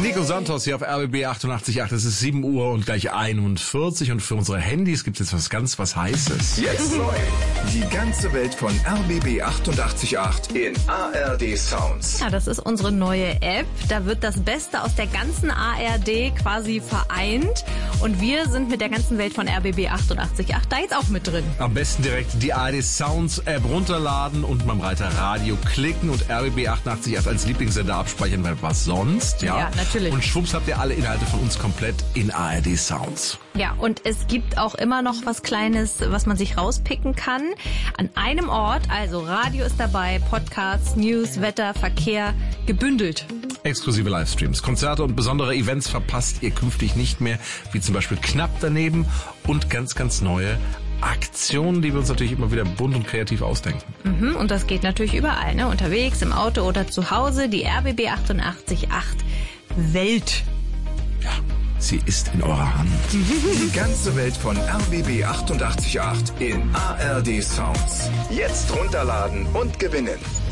Nico Santos hier auf RBB 88.8. Es ist 7 Uhr und gleich 41 und für unsere Handys gibt es jetzt was Heißes. Jetzt neu. Die ganze Welt von RBB 88.8 in ARD Sounds. Ja, das ist unsere neue App. Da wird das Beste aus der ganzen ARD quasi vereint. Und wir sind mit der ganzen Welt von RBB 88.8 da jetzt auch mit drin. Am besten direkt die ARD Sounds App runterladen und beim Reiter Radio klicken und RBB 88.8 als Lieblingssender abspeichern, weil was sonst, ja? Ja, natürlich. Und schwupps habt ihr alle Inhalte von uns komplett in ARD Sounds. Ja, und es gibt auch immer noch was Kleines, was man sich rauspicken kann. An einem Ort, also Radio ist dabei, Podcasts, News, Wetter, Verkehr, gebündelt. Exklusive Livestreams, Konzerte und besondere Events verpasst ihr künftig nicht mehr, wie zum Beispiel Knapp daneben und ganz, ganz neue Aktionen, die wir uns natürlich immer wieder bunt und kreativ ausdenken. Und das geht natürlich überall, ne? Unterwegs, im Auto oder zu Hause. Die RBB 88.8 Welt. Ja, sie ist in eurer Hand. Die ganze Welt von RBB 88.8 in ARD Sounds. Jetzt runterladen und gewinnen.